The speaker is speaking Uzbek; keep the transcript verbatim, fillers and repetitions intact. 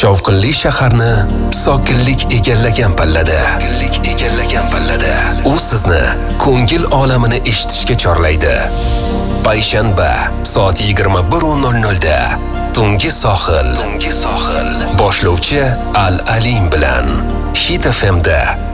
Shovqinli shaharni sokinlik egallagan pallada. egallagan pallada. U sizni ko'ngil olamini eshitishga chorlaydi. Payshanba soat yigirma bir nol nol da Tungi sohil. Tungi sohil. Boshlovchi Al Alim bilan Hit F M da